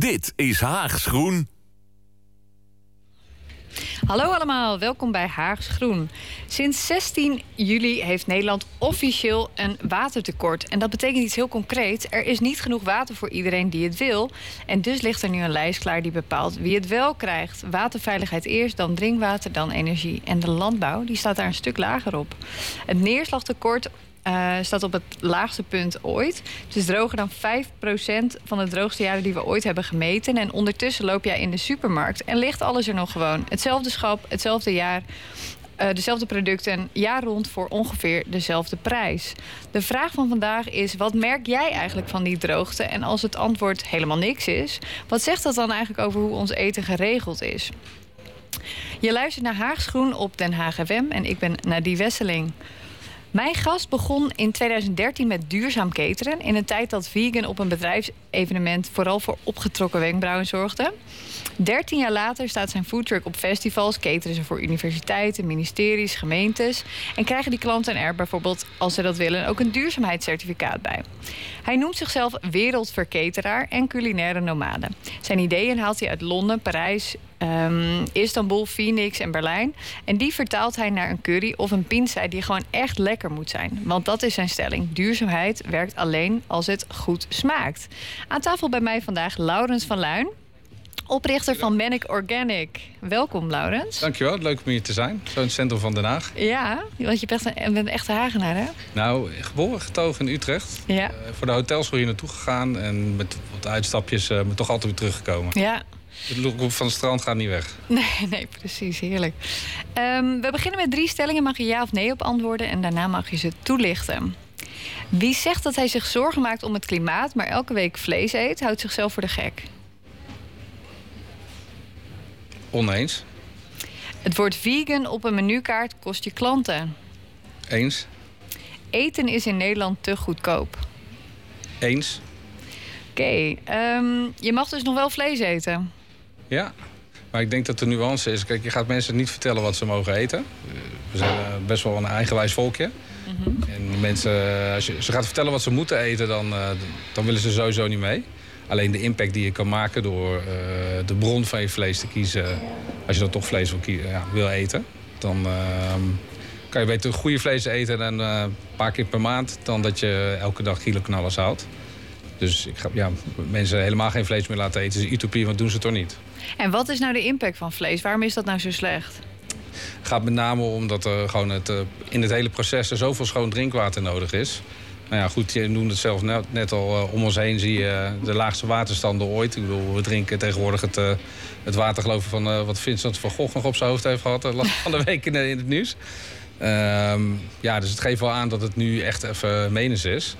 Dit is Haags Groen. Hallo allemaal, welkom bij Haags Groen. Sinds 16 juli heeft Nederland officieel een watertekort. En dat betekent iets heel concreets. Er is niet genoeg water voor iedereen die het wil. En dus ligt er nu een lijst klaar die bepaalt wie het wel krijgt. Waterveiligheid eerst, dan drinkwater, dan energie. En de landbouw die staat daar een stuk lager op. Het neerslagtekort staat op het laagste punt ooit. Het is droger dan 5% van de droogste jaren die we ooit hebben gemeten. En ondertussen loop jij in de supermarkt en ligt alles er nog gewoon. Hetzelfde schap, hetzelfde jaar, dezelfde producten, jaar rond voor ongeveer dezelfde prijs. De vraag van vandaag is, wat merk jij eigenlijk van die droogte? En als het antwoord helemaal niks is, wat zegt dat dan eigenlijk over hoe ons eten geregeld is? Je luistert naar Haags Groen op Den Haag FM en ik ben Nadie Wesseling. Mijn gast begon in 2013 met duurzaam cateren, in een tijd dat vegan op een bedrijfsevenement vooral voor opgetrokken wenkbrauwen zorgde. 13 jaar later staat zijn foodtruck op festivals, cateren ze voor universiteiten, ministeries, gemeentes en krijgen die klanten er bijvoorbeeld, als ze dat willen, ook een duurzaamheidscertificaat bij. Hij noemt zichzelf wereldverketeraar en culinaire nomade. Zijn ideeën haalt hij uit Londen, Parijs, Istanbul, Phoenix en Berlijn. En die vertaalt hij naar een curry of een pizza die gewoon echt lekker moet zijn. Want dat is zijn stelling. Duurzaamheid werkt alleen als het goed smaakt. Aan tafel bij mij vandaag Laurens van Luijn, oprichter van Manic Organic. Welkom, Laurens. Dankjewel, leuk om hier te zijn. Zo in het centrum van Den Haag. Ja, want je bent een echte Hagenaar, hè? Nou, geboren getogen in Utrecht. Ja. Voor de hotels hier naartoe gegaan en met wat uitstapjes maar toch altijd weer teruggekomen. Ja. De look van het strand gaat niet weg. Nee, precies. Heerlijk. We beginnen met 3 stellingen. Mag je ja of nee op antwoorden en daarna mag je ze toelichten. Wie zegt dat hij zich zorgen maakt om het klimaat, maar elke week vlees eet, houdt zichzelf voor de gek? Oneens. Het woord vegan op een menukaart kost je klanten. Eens. Eten is in Nederland te goedkoop. Eens. Oké, je mag dus nog wel vlees eten. Ja, maar ik denk dat de nuance is. Kijk, je gaat mensen niet vertellen wat ze mogen eten. We zijn best wel een eigenwijs volkje. Mm-hmm. En mensen, als je ze gaat vertellen wat ze moeten eten, dan willen ze sowieso niet mee. Alleen de impact die je kan maken door de bron van je vlees te kiezen, als je dan toch vlees wil eten, dan kan je beter goede vlees eten en een paar keer per maand dan dat je elke dag kiloknallers houdt. Dus ik ga mensen helemaal geen vlees meer laten eten. Dat is utopie, want doen ze toch niet. En wat is nou de impact van vlees? Waarom is dat nou zo slecht? Het gaat met name om dat er gewoon in het hele proces er zoveel schoon drinkwater nodig is. Nou ja, goed, je noemde het zelf net al. Om ons heen zie je de laagste waterstanden ooit. Ik bedoel, we drinken tegenwoordig het water, geloof ik, van wat Vincent van Gogh nog op zijn hoofd heeft gehad. Van de week in het nieuws. Dus het geeft wel aan dat het nu echt even menens is.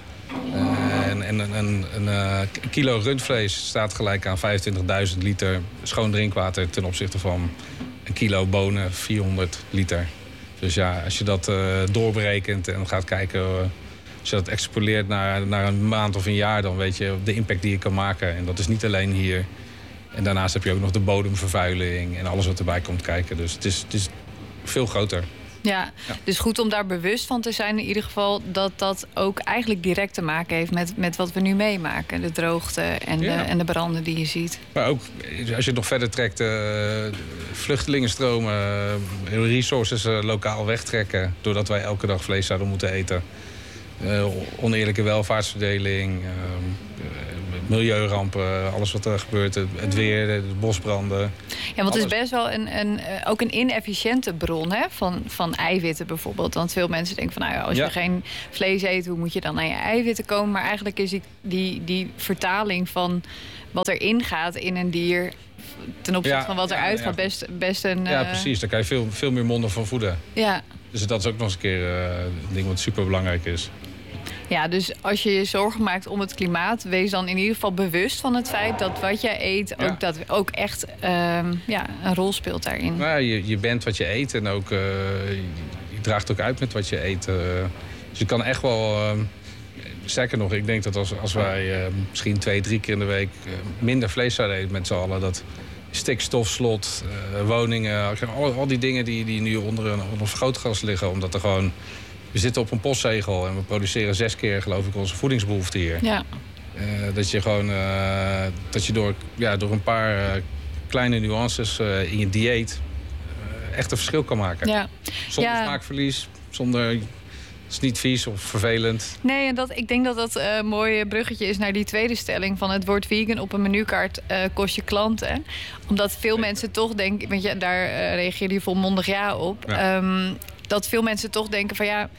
Een kilo rundvlees staat gelijk aan 25.000 liter schoon drinkwater ten opzichte van een kilo bonen, 400 liter. Dus ja, als je dat doorberekent en gaat kijken, als je dat extrapoleert naar een maand of een jaar, dan weet je de impact die je kan maken. En dat is niet alleen hier. En daarnaast heb je ook nog de bodemvervuiling en alles wat erbij komt kijken. Dus het is veel groter. Ja, dus goed om daar bewust van te zijn in ieder geval, dat ook eigenlijk direct te maken heeft met wat we nu meemaken. De droogte en de branden die je ziet. Maar ook als je het nog verder trekt, vluchtelingenstromen, resources lokaal wegtrekken, doordat wij elke dag vlees zouden moeten eten. Oneerlijke welvaartsverdeling, milieurampen, alles wat er gebeurt, het weer, de bosbranden. Ja, want het is best wel ook een inefficiënte bron, hè, van eiwitten bijvoorbeeld. Want veel mensen denken van, als je geen vlees eet, hoe moet je dan aan je eiwitten komen? Maar eigenlijk is die vertaling van wat erin gaat in een dier ten opzichte van wat eruit gaat best een... Ja, precies. Daar kan je veel meer monden van voeden. Ja. Dus dat is ook nog eens een keer een ding wat super belangrijk is. Ja, dus als je je zorgen maakt om het klimaat, wees dan in ieder geval bewust van het feit dat wat jij eet ook echt een rol speelt daarin. Nou, je bent wat je eet en ook je draagt ook uit met wat je eet. Dus je kan echt wel, sterker nog, ik denk dat als wij misschien 2-3 keer in de week minder vlees zouden eten met z'n allen, dat stikstofslot, woningen, al die dingen die nu onder een vergrootglas liggen, omdat er gewoon... We zitten op een postzegel en we produceren 6 keer, geloof ik, onze voedingsbehoeften hier. Ja. Dat je gewoon dat je door een paar kleine nuances in je dieet echt een verschil kan maken. Ja. Zonder smaakverlies, zonder... Het is niet vies of vervelend. Nee, en ik denk dat dat een mooi bruggetje is naar die tweede stelling... van het woord vegan op een menukaart kost je klanten. Omdat veel mensen toch denken... want daar reageerde je volmondig ja op... Ja. Dat veel mensen toch denken van ja...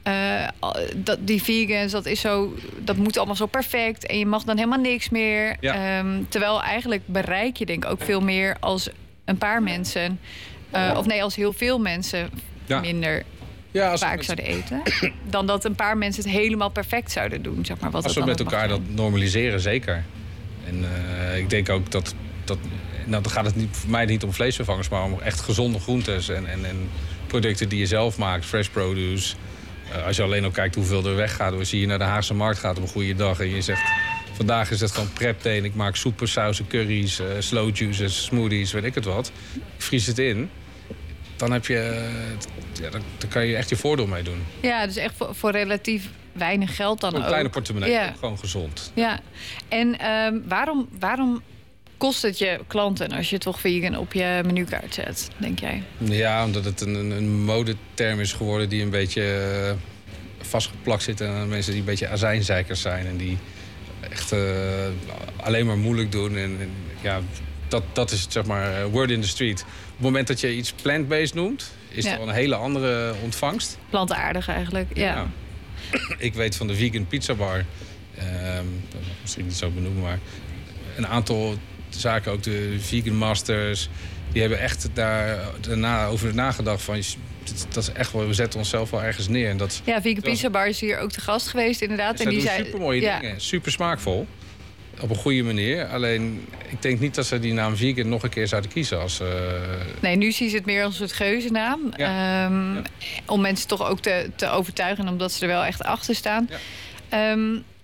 die vegans, dat moet allemaal zo perfect... en je mag dan helemaal niks meer. Ja. Terwijl eigenlijk bereik je denk ik ook veel meer... als een paar mensen... als heel veel mensen minder... Ja, vaak zouden eten. Dan dat een paar mensen het helemaal perfect zouden doen. Zeg maar, als we met elkaar dat normaliseren, zeker. En ik denk ook dat dan gaat het voor mij niet om vleesvervangers... maar om echt gezonde groentes en producten die je zelf maakt. Fresh produce. Als je alleen al kijkt hoeveel er weggaat... als je hier naar de Haagse Markt gaat op een goede dag... en je zegt, vandaag is het gewoon prep day... en ik maak soepen, sausen, curry's, slow juices, smoothies, weet ik het wat. Ik vries het in... dan heb je... dan kan je echt je voordeel mee doen. Ja, dus echt voor relatief weinig geld dan ook. Een kleine portemonnee, gewoon gezond. Ja, en waarom kost het je klanten... als je toch vegan op je menukaart zet, denk jij? Ja, omdat het een modeterm is geworden... die een beetje vastgeplakt zit... aan mensen die een beetje azijnzeikers zijn... en die echt alleen maar moeilijk doen. En dat is zeg maar word in the street. Op het moment dat je iets plant-based noemt... is er al een hele andere ontvangst. Plantaardig eigenlijk, ja. Ik weet van de vegan pizza bar... misschien niet zo benoemen, maar... een aantal zaken, ook de vegan masters... die hebben echt daarna over nagedacht van... dat is echt wel, we zetten onszelf wel ergens neer. En dat, vegan pizza bar is hier ook te gast geweest inderdaad. En die zei supermooie dingen, super smaakvol. Op een goede manier. Alleen, ik denk niet dat ze die naam vegan nog een keer zouden kiezen. Nee, nu zien ze het meer als een soort geuzennaam. Ja. Om mensen toch ook te overtuigen... omdat ze er wel echt achter staan. Ja.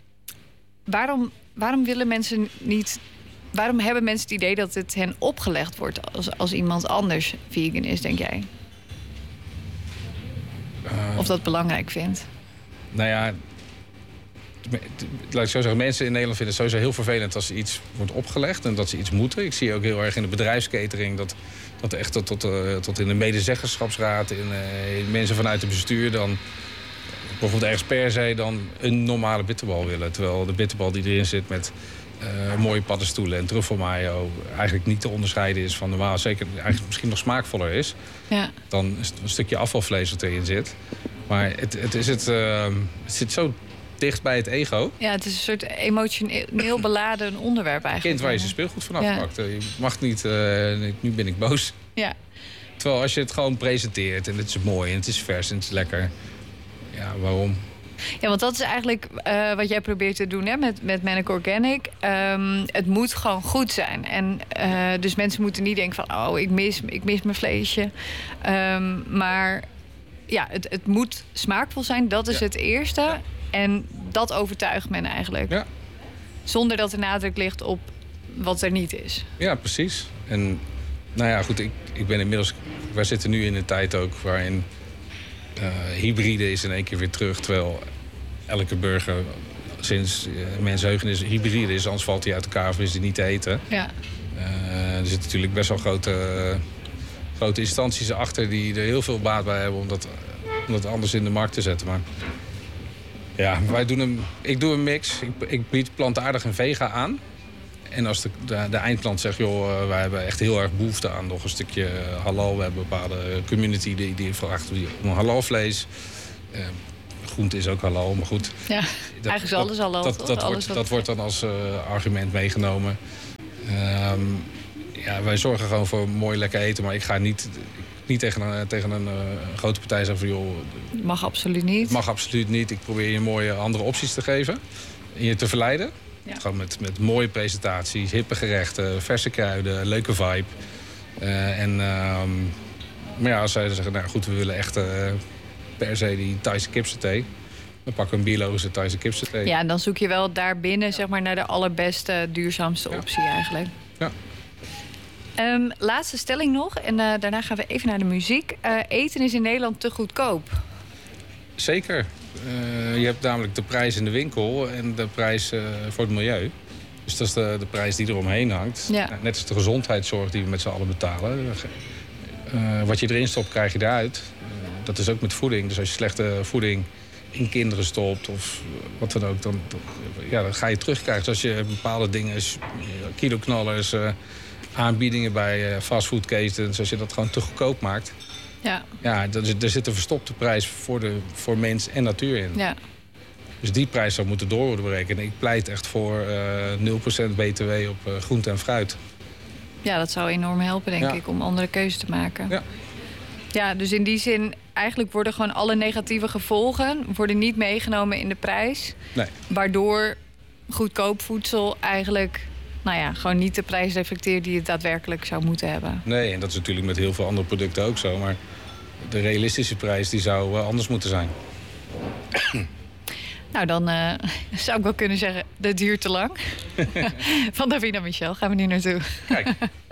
Waarom willen mensen niet... Waarom hebben mensen het idee dat het hen opgelegd wordt... als iemand anders vegan is, denk jij? Of dat belangrijk vindt? Nou ja... Laat ik zo zeggen, mensen in Nederland vinden het sowieso heel vervelend als er iets wordt opgelegd en dat ze iets moeten. Ik zie ook heel erg in de bedrijfskatering dat echt tot in de medezeggenschapsraad, in mensen vanuit het bestuur dan bijvoorbeeld ergens per se dan een normale bitterbal willen. Terwijl de bitterbal die erin zit met mooie paddenstoelen en truffelmayo eigenlijk niet te onderscheiden is van normaal. Zeker eigenlijk misschien nog smaakvoller is. Ja. Dan een stukje afvalvlees dat erin zit. Maar het zit zo dicht bij het ego. Ja, het is een soort emotioneel beladen onderwerp eigenlijk. Kind waar je zijn speelgoed van afpakt. Je mag niet, nu ben ik boos. Ja. Terwijl als je het gewoon presenteert en het is mooi en het is vers en het is lekker. Ja, waarom? Ja, want dat is eigenlijk wat jij probeert te doen hè, met Manneke Organic. Het moet gewoon goed zijn. En dus mensen moeten niet denken van... ik mis mijn vleesje. Maar ja, het moet smaakvol zijn. Dat is het eerste. Ja. En dat overtuigt men eigenlijk. Ja. Zonder dat de nadruk ligt op wat er niet is. Ja, precies. En nou ja, goed, ik ben inmiddels... Wij zitten nu in een tijd ook waarin hybride is in één keer weer terug. Terwijl elke burger sinds mensenheugen is hybride is. Anders valt hij uit elkaar of is hij niet te eten. Ja. Er zitten natuurlijk best wel grote instanties achter die er heel veel baat bij hebben om dat anders in de markt te zetten. Maar ja, ik doe een mix. Ik bied plantaardig en vega aan. En als de eindklant zegt, joh, wij hebben echt heel erg behoefte aan nog een stukje halal. We hebben een bepaalde community die vraagt om halalvlees. Groente is ook halal, maar goed. Ja, eigenlijk is alles halal. Dat wordt dan als argument meegenomen. Ja, wij zorgen gewoon voor mooi lekker eten, maar ik ga niet tegen een grote partij zeggen van joh... Mag absoluut niet. Mag absoluut niet. Ik probeer je mooie andere opties te geven. En je te verleiden. Ja. Gewoon met mooie presentaties, hippe gerechten, verse kruiden, leuke vibe. Maar ja, als zij zeggen, nou goed, we willen echt per se die Thaise kipsaté. Dan pakken we een biologische Thaise kipsaté. Ja, en dan zoek je wel daarbinnen zeg maar, naar de allerbeste, duurzaamste optie eigenlijk. Ja. Laatste stelling nog. En daarna gaan we even naar de muziek. Eten is in Nederland te goedkoop. Zeker. Je hebt namelijk de prijs in de winkel en de prijs voor het milieu. Dus dat is de prijs die eromheen hangt. Ja. Net als de gezondheidszorg die we met z'n allen betalen. Wat je erin stopt, krijg je eruit. Dat is ook met voeding. Dus als je slechte voeding in kinderen stopt of wat dan ook, dan ga je terugkrijgen. Dus als je bepaalde dingen, kiloknallers, aanbiedingen bij fastfoodketens, als je dat gewoon te goedkoop maakt. Ja, er zit een verstopte prijs voor mens en natuur in. Ja. Dus die prijs zou moeten door worden berekend. Ik pleit echt voor 0% BTW op groente en fruit. Ja, dat zou enorm helpen, denk ik, om andere keuzes te maken. Ja. Ja, dus in die zin, eigenlijk worden gewoon alle negatieve gevolgen worden niet meegenomen in de prijs. Nee. Waardoor goedkoop voedsel eigenlijk gewoon niet de prijs reflecteert die het daadwerkelijk zou moeten hebben. Nee, en dat is natuurlijk met heel veel andere producten ook zo. Maar de realistische prijs die zou anders moeten zijn. Nou, dan zou ik wel kunnen zeggen, dat duurt te lang. Van Davina Michel gaan we nu naartoe. Kijk.